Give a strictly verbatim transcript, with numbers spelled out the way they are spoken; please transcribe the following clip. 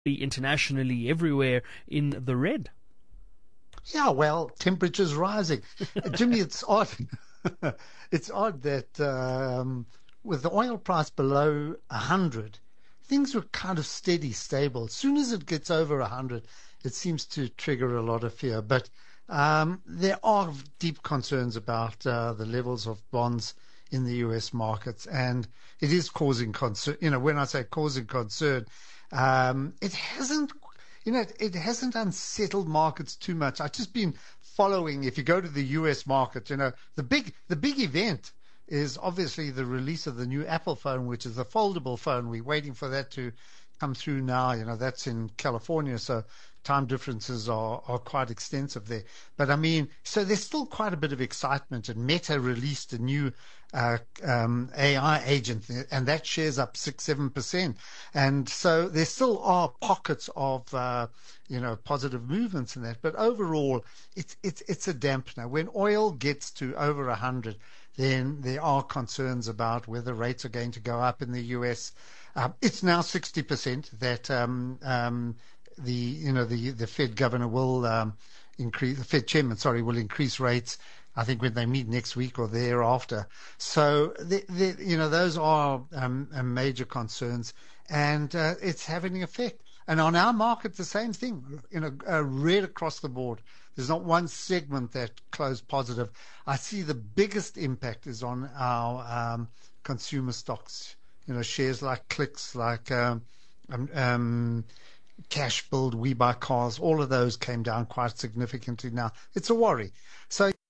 internationally, everywhere in the red. Yeah, well, temperature's rising. Jimmy, it's odd. It's odd that um, with the oil price below one hundred, things were kind of steady, stable. As soon as it gets over one hundred, it seems to trigger a lot of fear. But um, there are deep concerns about uh, the levels of bonds in the U S markets, and it is causing concern. You know, when I say causing concern, um, it hasn't you know, it hasn't unsettled markets too much. I've just been following, if you go to the U S market, you know, the big the big event is obviously the release of the new Apple phone, which is a foldable phone. We're waiting for that to come through now. You know, that's in California, so time differences are, are quite extensive there. But I mean, so there's still quite a bit of excitement, and Meta released a new uh, um, A I agent, and that shares up six, seven percent. And so there still are pockets of, uh, you know, positive movements in that. But overall, it's it's it's a dampener. When oil gets to over one hundred, then there are concerns about whether rates are going to go up in the U S. Um, it's now sixty percent that um, um, the you know the the Fed governor will um, increase the Fed chairman sorry will increase rates. I think when they meet next week or thereafter. So the, the, you know those are um, major concerns, and uh, it's having an effect. And on our market, the same thing. You know, uh, red across the board. There's not one segment that closed positive. I see the biggest impact is on our um, consumer stocks. You know, shares like Clicks, like um, um, um, Cash Build, We Buy Cars, all of those came down quite significantly now. It's a worry. So